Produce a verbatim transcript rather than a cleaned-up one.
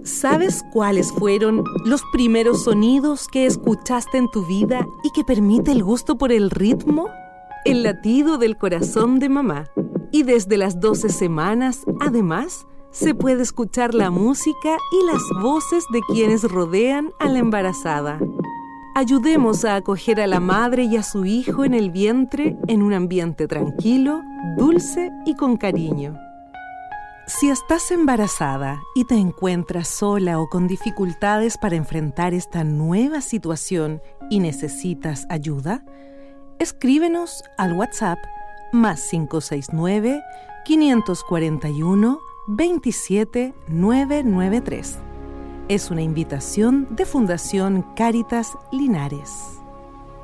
¿Sabes cuáles fueron los primeros sonidos que escuchaste en tu vida y que permite el gusto por el ritmo? El latido del corazón de mamá. Y desde las doce semanas, además, se puede escuchar la música y las voces de quienes rodean a la embarazada. Ayudemos a acoger a la madre y a su hijo en el vientre en un ambiente tranquilo, dulce y con cariño. Si estás embarazada y te encuentras sola o con dificultades para enfrentar esta nueva situación y necesitas ayuda, escríbenos al WhatsApp más cinco seis nueve, cinco cuatro uno, dos siete nueve nueve tres. Es una invitación de Fundación Cáritas Linares.